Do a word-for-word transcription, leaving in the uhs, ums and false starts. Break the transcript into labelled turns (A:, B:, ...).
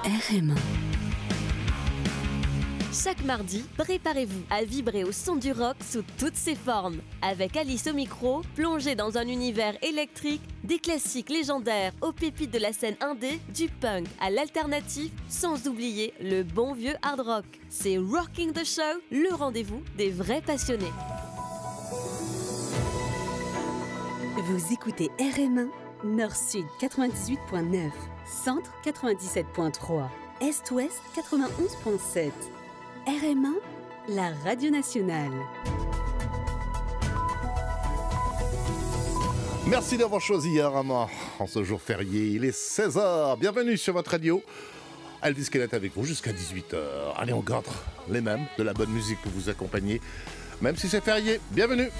A: R M un.
B: Chaque mardi, préparez-vous à vibrer au son du rock sous toutes ses formes. Avec Alice au micro, plongez dans un univers électrique, des classiques légendaires aux pépites de la scène indé, du punk à l'alternatif, sans oublier le bon vieux hard rock. C'est Rocking the Show, le rendez-vous des vrais passionnés.
A: Vous écoutez R M un, Nord-Sud quatre-vingt-dix-huit point neuf, Centre quatre-vingt-dix-sept point trois, Est-Ouest quatre-vingt-onze point sept. R M un, la radio nationale.
C: Merci d'avoir choisi R M un en ce jour férié. Il est seize heures. Bienvenue sur votre radio. Elvis Kenneth avec vous jusqu'à dix-huit heures. Allez, on garde les mêmes, de la bonne musique pour vous accompagner. Même si c'est férié, bienvenue.